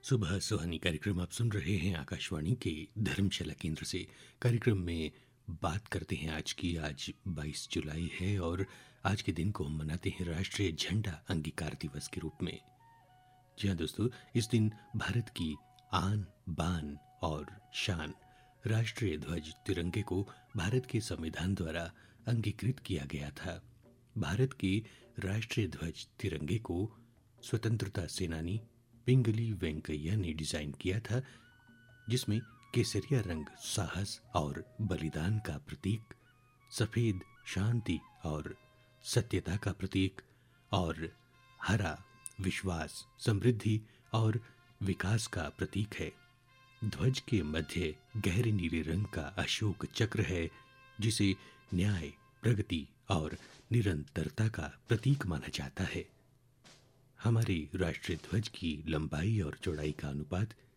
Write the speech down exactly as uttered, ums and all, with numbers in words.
सुबह सुहानी कार्यक्रम आप सुन रहे हैं आकाशवाणी के धर्मशाला केंद्र से। कार्यक्रम में बात करते हैं आज की। आज बाईस जुलाई है और आज के दिन को हम मनाते हैं राष्ट्रीय झंडा अंगीकार दिवस के रूप में। जी हाँ दोस्तों, इस दिन भारत की आन बान और शान राष्ट्रीय ध्वज तिरंगे को भारत के संविधान द्वारा अंगीकृत किया गया था। भारत के राष्ट्रीय ध्वज तिरंगे को स्वतंत्रता सेनानी पिंगली वेंकैया ने डिजाइन किया था, जिसमें केसरिया रंग साहस और बलिदान का प्रतीक, सफेद शांति और सत्यता का प्रतीक और हरा विश्वास, समृद्धि और विकास का प्रतीक है। ध्वज के मध्य गहरे नीले रंग का अशोक चक्र है, जिसे न्याय, प्रगति और निरंतरता का प्रतीक माना जाता है। हमारे राष्ट्रीय ध्वज की लंबाई और चौड़ाई का अनुपात